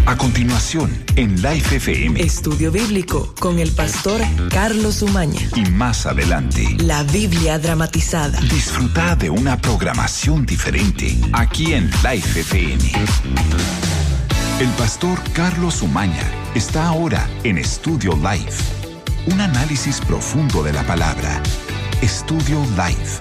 A continuación, en Life FM. Estudio Bíblico con el pastor Carlos Umaña. Y más adelante, la Biblia dramatizada. Disfruta de una programación diferente aquí en Life FM. El pastor Carlos Umaña está ahora en Estudio Life. Un análisis profundo de la palabra. Estudio Life.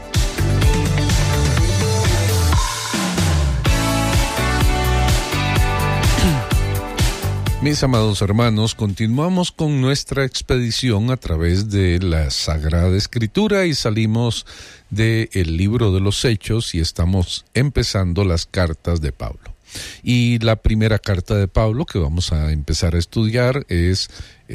Mis amados hermanos, continuamos con nuestra expedición a través de la Sagrada Escritura y salimos del libro de los Hechos y estamos empezando las cartas de Pablo. Y la primera carta de Pablo que vamos a empezar a estudiar es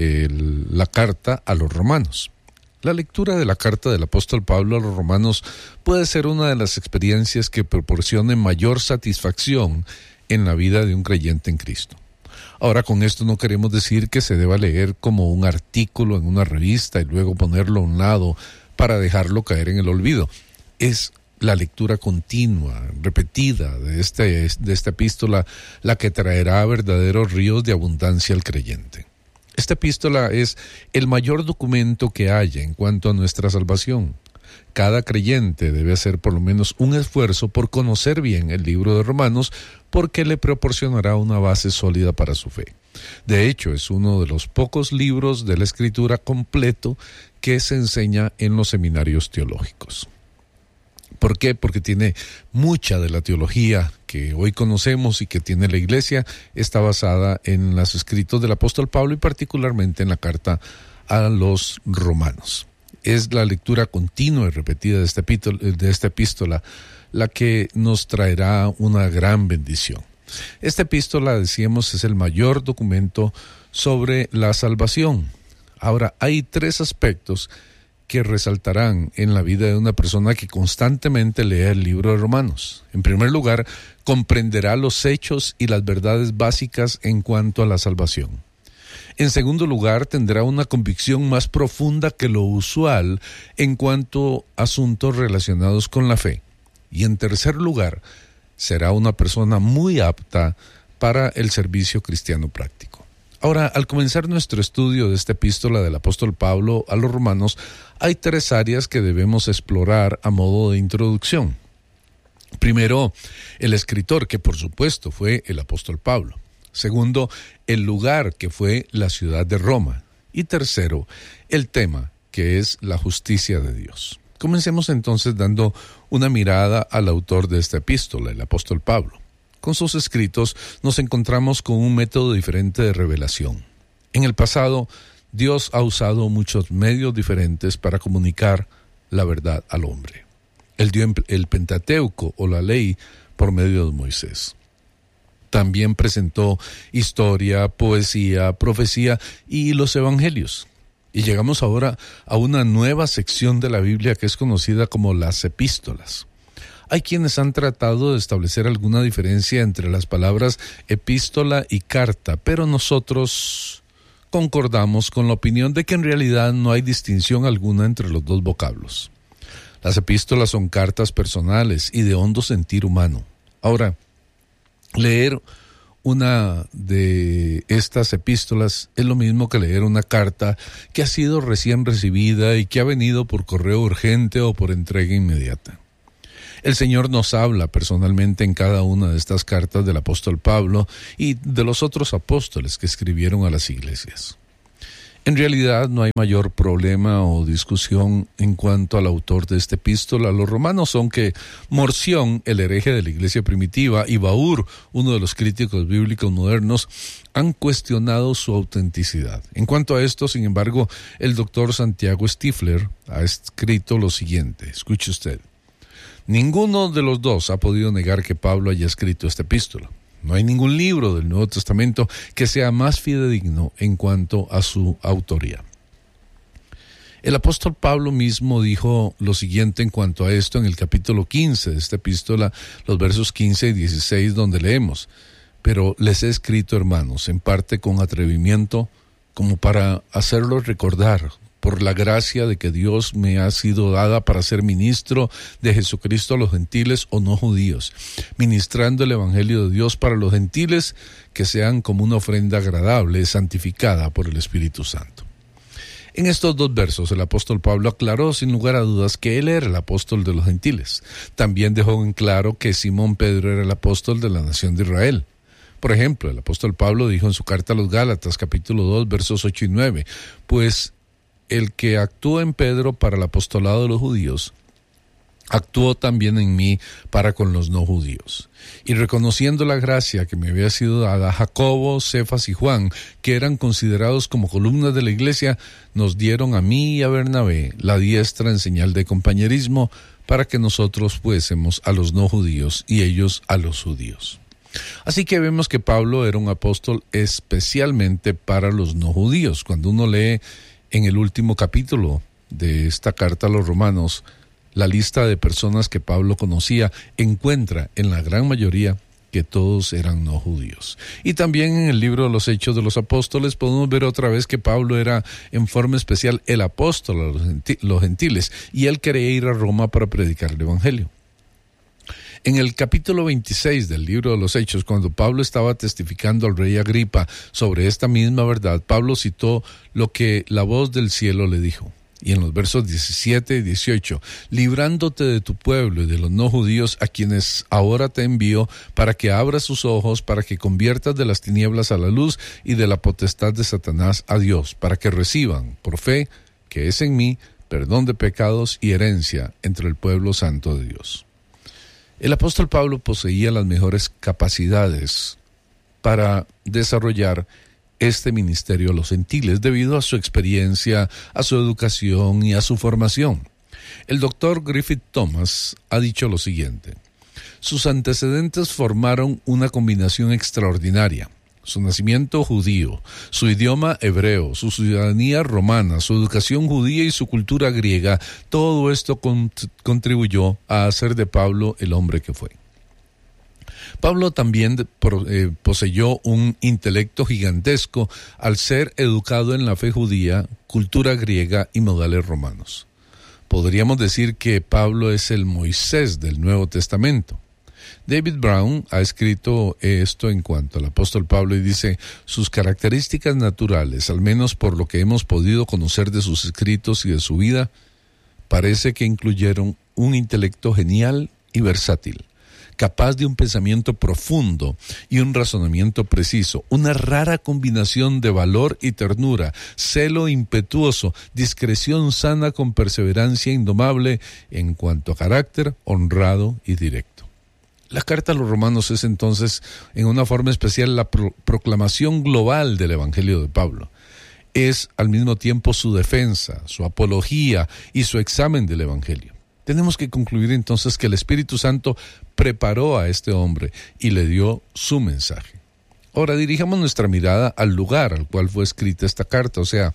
la carta a los romanos. La lectura de la carta del apóstol Pablo a los romanos puede ser una de las experiencias que proporcione mayor satisfacción en la vida de un creyente en Cristo. Ahora, con esto no queremos decir que se deba leer como un artículo en una revista y luego ponerlo a un lado para dejarlo caer en el olvido. Es la lectura continua, repetida de esta epístola la que traerá verdaderos ríos de abundancia al creyente. Esta epístola es el mayor documento que haya en cuanto a nuestra salvación. Cada creyente debe hacer por lo menos un esfuerzo por conocer bien el libro de Romanos porque le proporcionará una base sólida para su fe. De hecho, es uno de los pocos libros de la Escritura completo que se enseña en los seminarios teológicos. ¿Por qué? Porque tiene mucha de la teología que hoy conocemos y que tiene la Iglesia, está basada en los escritos del apóstol Pablo y particularmente en la carta a los romanos. Es la lectura continua y repetida de esta epístola la que nos traerá una gran bendición. Esta epístola, decíamos, es el mayor documento sobre la salvación. Ahora, hay tres aspectos que resaltarán en la vida de una persona que constantemente lee el libro de Romanos. En primer lugar, comprenderá los hechos y las verdades básicas en cuanto a la salvación. En segundo lugar, tendrá una convicción más profunda que lo usual en cuanto a asuntos relacionados con la fe. Y en tercer lugar, será una persona muy apta para el servicio cristiano práctico. Ahora, al comenzar nuestro estudio de esta epístola del apóstol Pablo a los romanos, hay tres áreas que debemos explorar a modo de introducción. Primero, el escritor, que por supuesto fue el apóstol Pablo. Segundo, el lugar, que fue la ciudad de Roma. Y tercero, el tema, que es la justicia de Dios. Comencemos entonces dando una mirada al autor de esta epístola, el apóstol Pablo. Con sus escritos nos encontramos con un método diferente de revelación. En el pasado, Dios ha usado muchos medios diferentes para comunicar la verdad al hombre. Él dio el Pentateuco o la ley por medio de Moisés. También presentó historia, poesía, profecía y los evangelios. Y llegamos ahora a una nueva sección de la Biblia que es conocida como las epístolas. Hay quienes han tratado de establecer alguna diferencia entre las palabras epístola y carta, pero nosotros concordamos con la opinión de que en realidad no hay distinción alguna entre los dos vocablos. Las epístolas son cartas personales y de hondo sentir humano. Ahora, leer una de estas epístolas es lo mismo que leer una carta que ha sido recién recibida y que ha venido por correo urgente o por entrega inmediata. El Señor nos habla personalmente en cada una de estas cartas del apóstol Pablo y de los otros apóstoles que escribieron a las iglesias. En realidad no hay mayor problema o discusión en cuanto al autor de esta epístola. Los romanos son que Morción, el hereje de la iglesia primitiva, y Baur, uno de los críticos bíblicos modernos, han cuestionado su autenticidad. En cuanto a esto, sin embargo, el doctor Santiago Stifler ha escrito lo siguiente. Escuche usted. Ninguno de los dos ha podido negar que Pablo haya escrito esta epístola. No hay ningún libro del Nuevo Testamento que sea más fidedigno en cuanto a su autoría. El apóstol Pablo mismo dijo lo siguiente en cuanto a esto en el capítulo 15 de esta epístola, los versos 15 y 16, donde leemos: pero les he escrito, hermanos, en parte con atrevimiento, como para hacerlos recordar por la gracia de que Dios me ha sido dada para ser ministro de Jesucristo a los gentiles o no judíos, ministrando el Evangelio de Dios para los gentiles, que sean como una ofrenda agradable, santificada por el Espíritu Santo. En estos dos versos el apóstol Pablo aclaró sin lugar a dudas que él era el apóstol de los gentiles. También dejó en claro que Simón Pedro era el apóstol de la nación de Israel. Por ejemplo, el apóstol Pablo dijo en su carta a los Gálatas, capítulo 2, versos 8 y 9, pues el que actuó en Pedro para el apostolado de los judíos, actuó también en mí para con los no judíos. Y reconociendo la gracia que me había sido dada, Jacobo, Cefas y Juan, que eran considerados como columnas de la iglesia, nos dieron a mí y a Bernabé la diestra en señal de compañerismo, para que nosotros fuésemos a los no judíos y ellos a los judíos. Así que vemos que Pablo era un apóstol especialmente para los no judíos. Cuando uno lee en el último capítulo de esta carta a los romanos, la lista de personas que Pablo conocía, encuentra en la gran mayoría que todos eran no judíos. Y también en el libro de los Hechos de los Apóstoles podemos ver otra vez que Pablo era en forma especial el apóstol a los gentiles, y él quería ir a Roma para predicar el Evangelio. En el capítulo 26 del libro de los Hechos, cuando Pablo estaba testificando al rey Agripa sobre esta misma verdad, Pablo citó lo que la voz del cielo le dijo. Y en los versos 17 y 18, librándote de tu pueblo y de los no judíos, a quienes ahora te envío, para que abras sus ojos, para que conviertas de las tinieblas a la luz y de la potestad de Satanás a Dios, para que reciban, por fe, que es en mí, perdón de pecados y herencia entre el pueblo santo de Dios. El apóstol Pablo poseía las mejores capacidades para desarrollar este ministerio a los gentiles debido a su experiencia, a su educación y a su formación. El doctor Griffith Thomas ha dicho lo siguiente: sus antecedentes formaron una combinación extraordinaria. Su nacimiento judío, su idioma hebreo, su ciudadanía romana, su educación judía y su cultura griega, todo esto contribuyó a hacer de Pablo el hombre que fue. Pablo también poseyó un intelecto gigantesco al ser educado en la fe judía, cultura griega y modales romanos. Podríamos decir que Pablo es el Moisés del Nuevo Testamento. David Brown ha escrito esto en cuanto al apóstol Pablo y dice: sus características naturales, al menos por lo que hemos podido conocer de sus escritos y de su vida, parece que incluyeron un intelecto genial y versátil, capaz de un pensamiento profundo y un razonamiento preciso, una rara combinación de valor y ternura, celo impetuoso, discreción sana con perseverancia indomable, en cuanto a carácter, honrado y directo. La carta a los romanos es entonces, en una forma especial, la proclamación global del Evangelio de Pablo. Es al mismo tiempo su defensa, su apología y su examen del Evangelio. Tenemos que concluir entonces que el Espíritu Santo preparó a este hombre y le dio su mensaje. Ahora dirijamos nuestra mirada al lugar al cual fue escrita esta carta, o sea,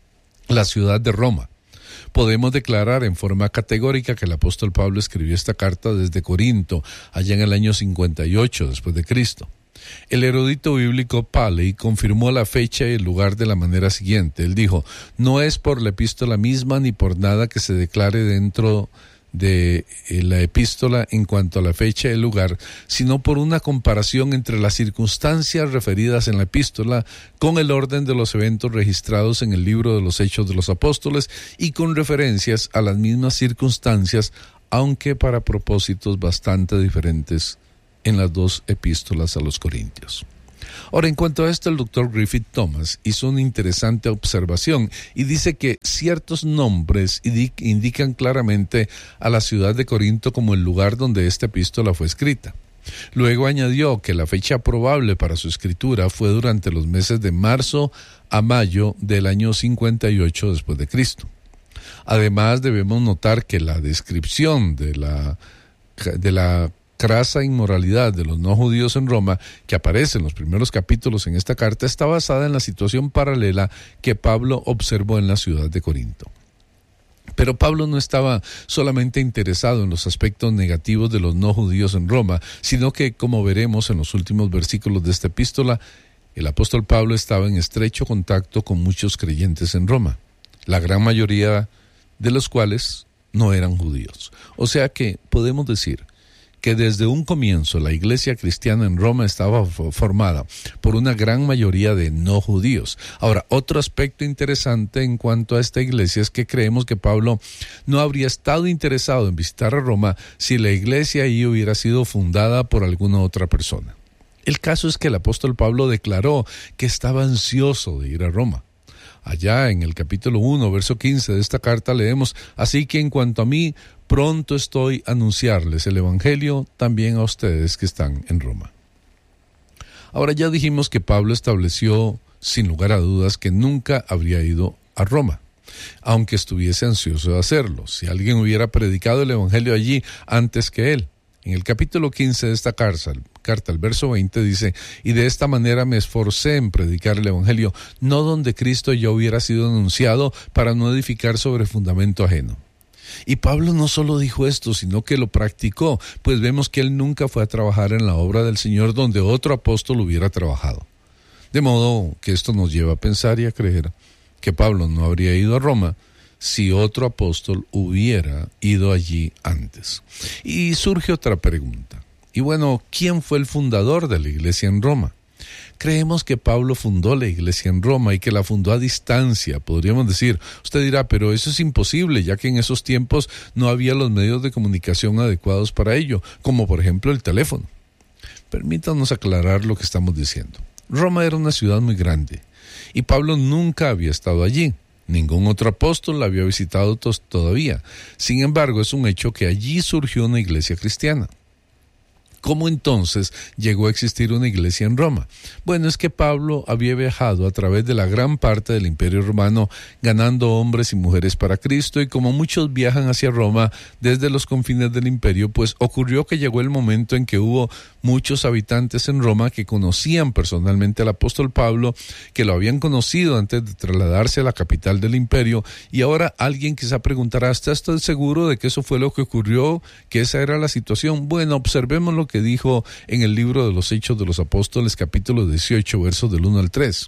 la ciudad de Roma. Podemos declarar en forma categórica que el apóstol Pablo escribió esta carta desde Corinto, allá en el año 58 después de Cristo. El erudito bíblico Paley confirmó la fecha y el lugar de la manera siguiente. Él dijo: no es por la epístola misma ni por nada que se declare dentro de la epístola en cuanto a la fecha y el lugar, sino por una comparación entre las circunstancias referidas en la epístola con el orden de los eventos registrados en el libro de los Hechos de los Apóstoles y con referencias a las mismas circunstancias, aunque para propósitos bastante diferentes en las dos epístolas a los Corintios. Ahora, en cuanto a esto, el doctor Griffith Thomas hizo una interesante observación y dice que ciertos nombres indican claramente a la ciudad de Corinto como el lugar donde esta epístola fue escrita. Luego añadió que la fecha probable para su escritura fue durante los meses de marzo a mayo del año 58 después de Cristo. Además, debemos notar que la descripción de la crasa inmoralidad de los no judíos en Roma, que aparece en los primeros capítulos en esta carta, está basada en la situación paralela que Pablo observó en la ciudad de Corinto. Pero Pablo no estaba solamente interesado en los aspectos negativos de los no judíos en Roma, sino que, como veremos en los últimos versículos de esta epístola, el apóstol Pablo estaba en estrecho contacto con muchos creyentes en Roma. la gran mayoría de los cuales no eran judíos. O sea que podemos decir que desde un comienzo la iglesia cristiana en Roma estaba formada por una gran mayoría de no judíos. Ahora, otro aspecto interesante en cuanto a esta iglesia es que creemos que Pablo no habría estado interesado en visitar a Roma si la iglesia ahí hubiera sido fundada por alguna otra persona. El caso es que el apóstol Pablo declaró que estaba ansioso de ir a Roma. Allá en el capítulo 1, verso 15 de esta carta leemos: así que en cuanto a mí, pronto estoy a anunciarles el evangelio también a ustedes que están en Roma. Ahora ya dijimos que Pablo estableció sin lugar a dudas que nunca habría ido a Roma, aunque estuviese ansioso de hacerlo, si alguien hubiera predicado el evangelio allí antes que él. En el capítulo 15 de esta carta, el verso 20 dice: y de esta manera me esforcé en predicar el evangelio, no donde Cristo ya hubiera sido anunciado, para no edificar sobre fundamento ajeno. Y Pablo no solo dijo esto, sino que lo practicó, pues vemos que él nunca fue a trabajar en la obra del Señor donde otro apóstol hubiera trabajado. De modo que esto nos lleva a pensar y a creer que Pablo no habría ido a Roma si otro apóstol hubiera ido allí antes. Y surge otra pregunta. Y bueno, ¿quién fue el fundador de la iglesia en Roma? Creemos que Pablo fundó la iglesia en Roma y que la fundó a distancia, podríamos decir. Usted dirá, pero eso es imposible, ya que en esos tiempos no había los medios de comunicación adecuados para ello, como por ejemplo el teléfono. Permítanos aclarar lo que estamos diciendo. Roma era una ciudad muy grande y Pablo nunca había estado allí. Ningún otro apóstol la había visitado todavía. Sin embargo, es un hecho que allí surgió una iglesia cristiana. ¿Cómo entonces llegó a existir una iglesia en Roma? Bueno, es que Pablo había viajado a través de la gran parte del Imperio Romano, ganando hombres y mujeres para Cristo, y como muchos viajan hacia Roma desde los confines del imperio, pues ocurrió que llegó el momento en que hubo muchos habitantes en Roma que conocían personalmente al apóstol Pablo, que lo habían conocido antes de trasladarse a la capital del imperio, y ahora alguien quizá preguntará, ¿estás seguro de que eso fue lo que ocurrió, que esa era la situación? Bueno, observemos lo que dijo en el libro de los Hechos de los Apóstoles, capítulo 18, versos del 1 al 3.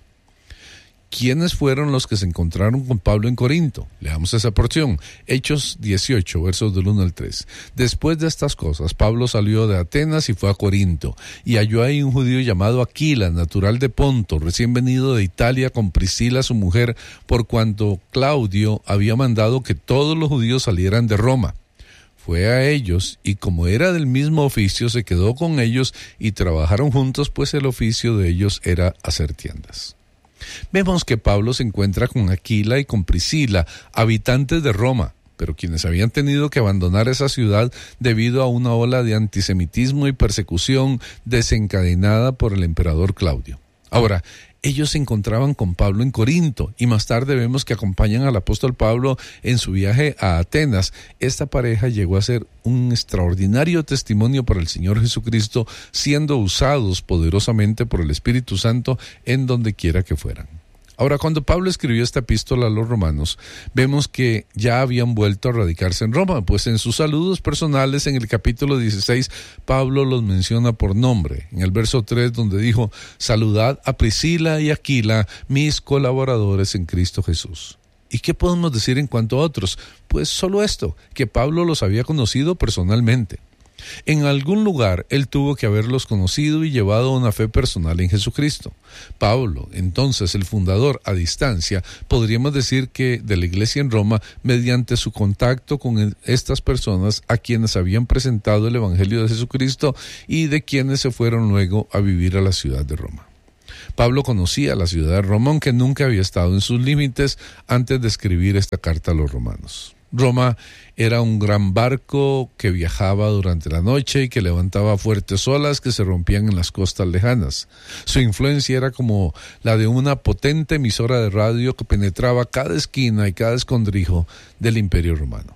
¿Quiénes fueron los que se encontraron con Pablo en Corinto? Leamos esa porción. Hechos 18, versos del 1 al 3. Después de estas cosas, Pablo salió de Atenas y fue a Corinto, y halló ahí un judío llamado Aquila, natural de Ponto, recién venido de Italia con Priscila su mujer, por cuanto Claudio había mandado que todos los judíos salieran de Roma. Fue a ellos, y como era del mismo oficio, se quedó con ellos y trabajaron juntos, pues el oficio de ellos era hacer tiendas. Vemos que Pablo se encuentra con Aquila y con Priscila, habitantes de Roma, pero quienes habían tenido que abandonar esa ciudad debido a una ola de antisemitismo y persecución desencadenada por el emperador Claudio. Ahora, ellos se encontraban con Pablo en Corinto, y más tarde vemos que acompañan al apóstol Pablo en su viaje a Atenas. Esta pareja llegó a ser un extraordinario testimonio para el Señor Jesucristo, siendo usados poderosamente por el Espíritu Santo en donde quiera que fueran. Ahora, cuando Pablo escribió esta epístola a los romanos, vemos que ya habían vuelto a radicarse en Roma, pues en sus saludos personales en el capítulo 16, Pablo los menciona por nombre. En el verso 3, donde dijo: saludad a Priscila y Aquila, mis colaboradores en Cristo Jesús. ¿Y qué podemos decir en cuanto a otros? Pues solo esto, que Pablo los había conocido personalmente. En algún lugar él tuvo que haberlos conocido y llevado a una fe personal en Jesucristo. Pablo, entonces el fundador a distancia, podríamos decir que de la iglesia en Roma, mediante su contacto con estas personas a quienes habían presentado el Evangelio de Jesucristo y de quienes se fueron luego a vivir a la ciudad de Roma. Pablo conocía la ciudad de Roma, aunque nunca había estado en sus límites antes de escribir esta carta a los romanos. Roma era un gran barco que viajaba durante la noche y que levantaba fuertes olas que se rompían en las costas lejanas. Su influencia era como la de una potente emisora de radio que penetraba cada esquina y cada escondrijo del Imperio Romano.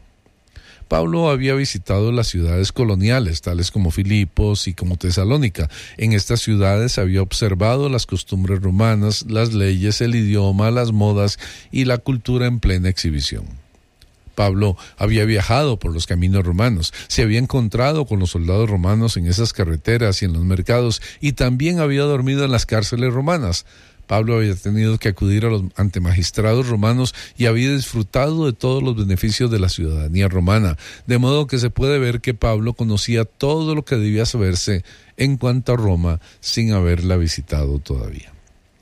Pablo había visitado las ciudades coloniales, tales como Filipos y como Tesalónica. En estas ciudades había observado las costumbres romanas, las leyes, el idioma, las modas y la cultura en plena exhibición. Pablo había viajado por los caminos romanos, se había encontrado con los soldados romanos en esas carreteras y en los mercados, y también había dormido en las cárceles romanas. Pablo había tenido que acudir ante magistrados romanos y había disfrutado de todos los beneficios de la ciudadanía romana, de modo que se puede ver que Pablo conocía todo lo que debía saberse en cuanto a Roma sin haberla visitado todavía.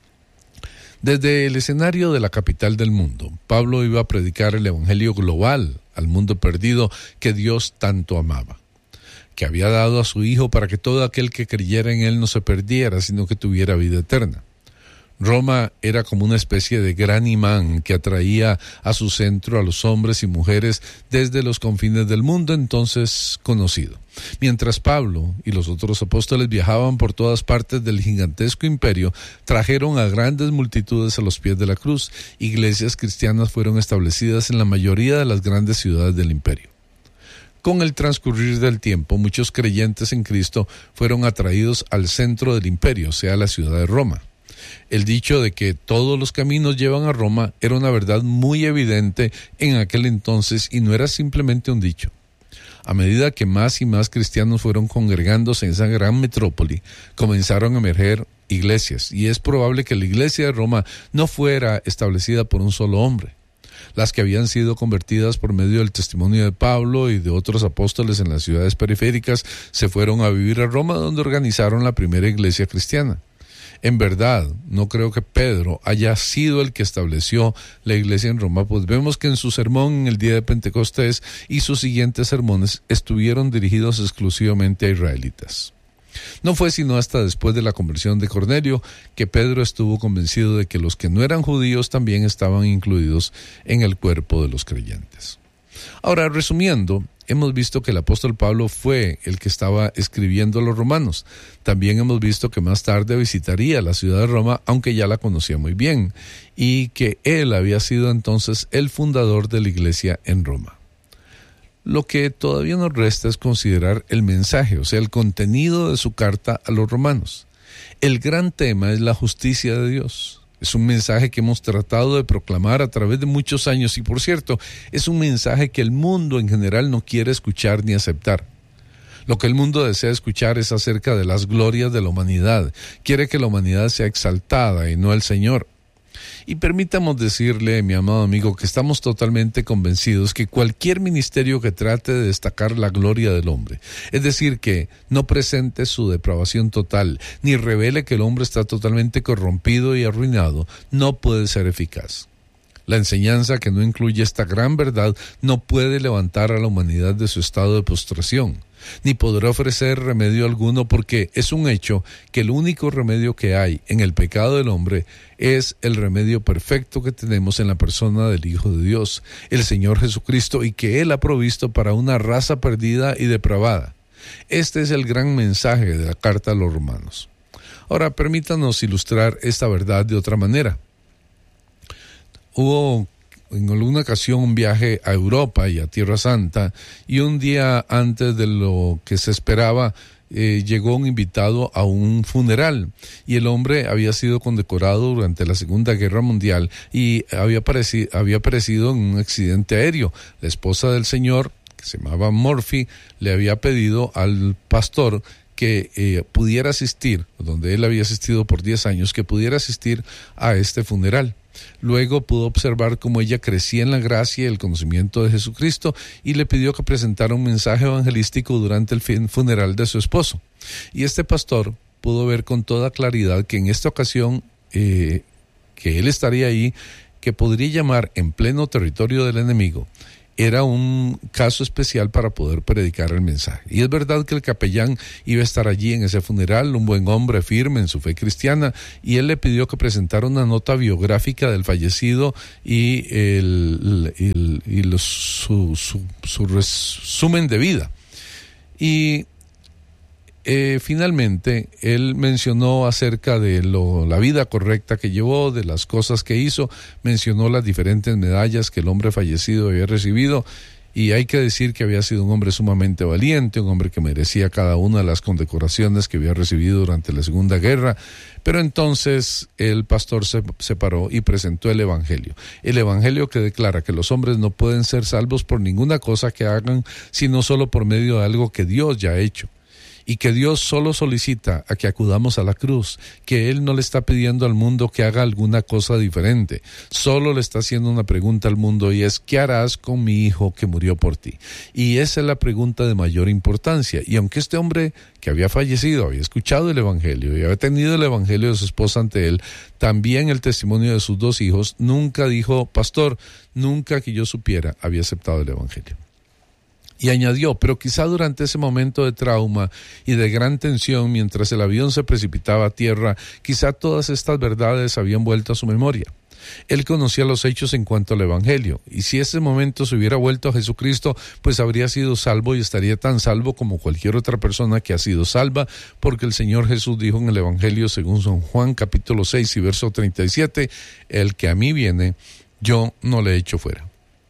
Desde el escenario de la capital del mundo, Pablo iba a predicar el evangelio global al mundo perdido que Dios tanto amaba, que había dado a su Hijo para que todo aquel que creyera en Él no se perdiera, sino que tuviera vida eterna. Roma era como una especie de gran imán que atraía a su centro a los hombres y mujeres desde los confines del mundo entonces conocido. Mientras Pablo y los otros apóstoles viajaban por todas partes del gigantesco imperio, trajeron a grandes multitudes a los pies de la cruz. Iglesias cristianas fueron establecidas en la mayoría de las grandes ciudades del imperio. Con el transcurrir del tiempo, muchos creyentes en Cristo fueron atraídos al centro del imperio, o sea, la ciudad de Roma. El dicho de que todos los caminos llevan a Roma era una verdad muy evidente en aquel entonces y no era simplemente un dicho. A medida que más y más cristianos fueron congregándose en esa gran metrópoli, comenzaron a emerger iglesias, y es probable que la iglesia de Roma no fuera establecida por un solo hombre. Las que habían sido convertidas por medio del testimonio de Pablo y de otros apóstoles en las ciudades periféricas se fueron a vivir a Roma, donde organizaron la primera iglesia cristiana. En verdad, no creo que Pedro haya sido el que estableció la iglesia en Roma, pues vemos que en su sermón en el día de Pentecostés y sus siguientes sermones estuvieron dirigidos exclusivamente a israelitas. No fue sino hasta después de la conversión de Cornelio que Pedro estuvo convencido de que los que no eran judíos también estaban incluidos en el cuerpo de los creyentes. Ahora, resumiendo, hemos visto que el apóstol Pablo fue el que estaba escribiendo a los romanos. También hemos visto que más tarde visitaría la ciudad de Roma, aunque ya la conocía muy bien, y que él había sido entonces el fundador de la iglesia en Roma. Lo que todavía nos resta es considerar el mensaje, o sea, el contenido de su carta a los romanos. El gran tema es la justicia de Dios. Es un mensaje que hemos tratado de proclamar a través de muchos años y, por cierto, es un mensaje que el mundo en general no quiere escuchar ni aceptar. Lo que el mundo desea escuchar es acerca de las glorias de la humanidad. Quiere que la humanidad sea exaltada y no el Señor. Y permítamos decirle, mi amado amigo, que estamos totalmente convencidos que cualquier ministerio que trate de destacar la gloria del hombre, es decir, que no presente su depravación total, ni revele que el hombre está totalmente corrompido y arruinado, no puede ser eficaz. La enseñanza que no incluye esta gran verdad no puede levantar a la humanidad de su estado de postración, ni podrá ofrecer remedio alguno, porque es un hecho que el único remedio que hay en el pecado del hombre es el remedio perfecto que tenemos en la persona del Hijo de Dios, el Señor Jesucristo, y que Él ha provisto para una raza perdida y depravada. Este es el gran mensaje de la carta a los romanos. Ahora, permítanos ilustrar esta verdad de otra manera. Hubo en alguna ocasión un viaje a Europa y a Tierra Santa, y un día antes de lo que se esperaba llegó un invitado a un funeral, y el hombre había sido condecorado durante la Segunda Guerra Mundial y había perecido en un accidente aéreo. La esposa del señor, que se llamaba Murphy, le había pedido al pastor que pudiera asistir, donde él había asistido por 10 años, que pudiera asistir a este funeral. Luego pudo observar cómo ella crecía en la gracia y el conocimiento de Jesucristo, y le pidió que presentara un mensaje evangelístico durante el funeral de su esposo. Y este pastor pudo ver con toda claridad que en esta ocasión que él estaría ahí, que podría llamar en pleno territorio del enemigo, era un caso especial para poder predicar el mensaje. Y es verdad que el capellán iba a estar allí en ese funeral, un buen hombre firme en su fe cristiana, y él le pidió que presentara una nota biográfica del fallecido y su resumen de vida. Y finalmente él mencionó acerca de la vida correcta que llevó, de las cosas que hizo, mencionó las diferentes medallas que el hombre fallecido había recibido, y hay que decir que había sido un hombre sumamente valiente, un hombre que merecía cada una de las condecoraciones que había recibido durante la Segunda Guerra. Pero entonces el pastor se paró y presentó el Evangelio que declara que los hombres no pueden ser salvos por ninguna cosa que hagan, sino solo por medio de algo que Dios ya ha hecho, y que Dios solo solicita a que acudamos a la cruz, que Él no le está pidiendo al mundo que haga alguna cosa diferente, solo le está haciendo una pregunta al mundo y es: ¿qué harás con mi hijo que murió por ti? Y esa es la pregunta de mayor importancia. Y aunque este hombre que había fallecido había escuchado el Evangelio y había tenido el Evangelio de su esposa ante él, también el testimonio de sus 2 hijos, nunca dijo: pastor, nunca que yo supiera había aceptado el Evangelio. Y añadió: pero quizá durante ese momento de trauma y de gran tensión, mientras el avión se precipitaba a tierra, quizá todas estas verdades habían vuelto a su memoria. Él conocía los hechos en cuanto al Evangelio, y si ese momento se hubiera vuelto a Jesucristo, pues habría sido salvo y estaría tan salvo como cualquier otra persona que ha sido salva, porque el Señor Jesús dijo en el Evangelio según San Juan capítulo 6 y verso 37, el que a mí viene, yo no le echo fuera.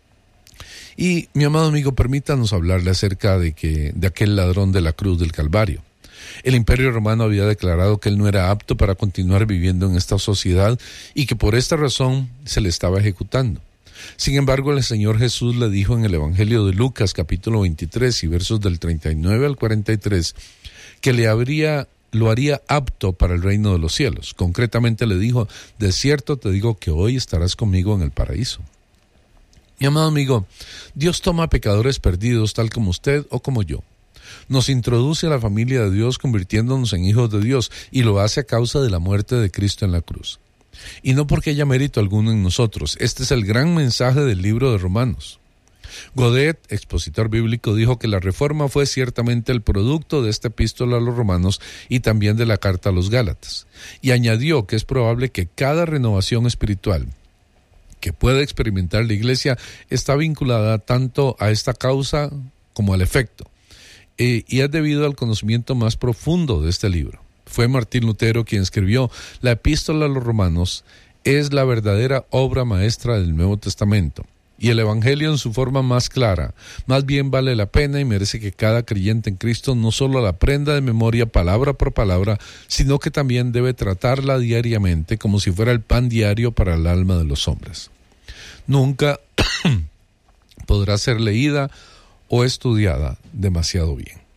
Y mi amado amigo, permítanos hablarle acerca de aquel ladrón de la cruz del Calvario. El Imperio Romano había declarado que él no era apto para continuar viviendo en esta sociedad y que por esta razón se le estaba ejecutando. Sin embargo, el Señor Jesús le dijo en el Evangelio de Lucas capítulo 23 y versos del 39 al 43 que lo haría apto para el reino de los cielos. Concretamente le dijo: de cierto te digo que hoy estarás conmigo en el paraíso. Mi amado amigo, Dios toma a pecadores perdidos tal como usted o como yo. Nos introduce a la familia de Dios convirtiéndonos en hijos de Dios y lo hace a causa de la muerte de Cristo en la cruz. Y no porque haya mérito alguno en nosotros. Este es el gran mensaje del libro de Romanos. Godet, expositor bíblico, dijo que la reforma fue ciertamente el producto de esta epístola a los romanos y también de la carta a los Gálatas. Y añadió que es probable que cada renovación espiritual que pueda experimentar la Iglesia está vinculada tanto a esta causa como al efecto. Y es debido al conocimiento más profundo de este libro. Fue Martín Lutero quien escribió: la epístola a los romanos es la verdadera obra maestra del Nuevo Testamento, y el Evangelio en su forma más clara. Más bien vale la pena y merece que cada creyente en Cristo no solo la aprenda de memoria palabra por palabra, sino que también debe tratarla diariamente como si fuera el pan diario para el alma de los hombres. Nunca podrá ser leída o estudiada demasiado bien.